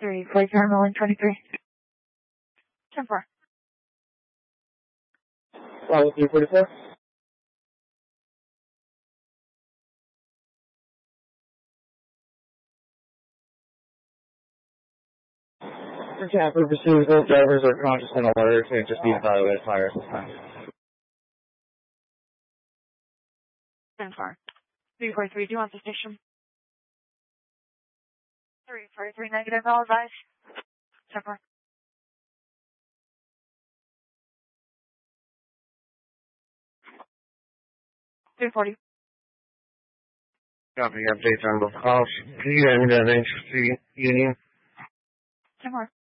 3, flight terminal in 23. 10-4. Follow 344. For CAT purposes, both drivers are conscious and alert and just need evaluated fire at this time. 10-4. 343, do you want the station? 343, negative, all advice. 10-4. 340. Copy, updates on both calls. Can you get me that entry Union? 10-4.